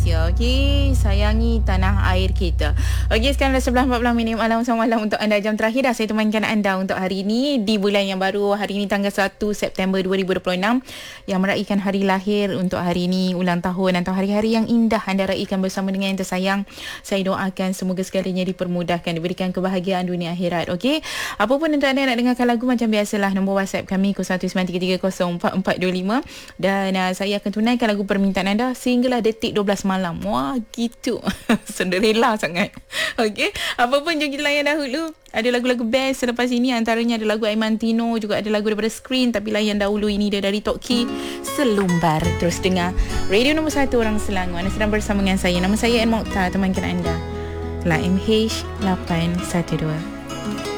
bahagia. Okey, sayangi tanah air kita. Okey, sekarang dah 11.40 malam malam untuk anda. Jam terakhir dah saya temankan anda untuk hari ini di bulan yang baru. Hari ini tanggal 1 September 2026 yang meraihkan hari lahir untuk hari ini, ulang tahun atau hari-hari yang indah anda raikan bersama dengan yang tersayang. Saya doakan semoga segalanya dipermudahkan, diberikan kebahagiaan dunia akhirat. Okey, apapun untuk anda nak dengarkan lagu macam biasalah, nombor WhatsApp kami 0193304425 dan saya akan tunaikan lagu permintaan anda sehinggalah detik 12 malam. Wah, gitu. Cinderella sangat. Okey, apapun jom kita layan dahulu. Ada lagu-lagu best selepas ini, antaranya ada lagu Aiman Tino, juga ada lagu daripada Screen, tapi layan dahulu ini dia dari Toki, Selumbar. Terus dengar radio nombor 1 orang Selangor. Anda sedang bersama dengan saya. Nama saya Ann Mokhtar, temankan anda. La MH 812.